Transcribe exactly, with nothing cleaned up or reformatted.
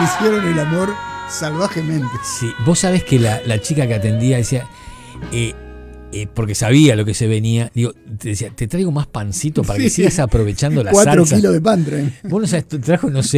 hicieron el amor salvajemente. Sí, vos sabés que la, la chica que atendía decía, eh, eh, porque sabía lo que se venía, digo, te decía, te traigo más pancito para Sí. que sigas aprovechando la Cuatro salsa. kilos de pan traen. Vos no sabés, trajo, no sé,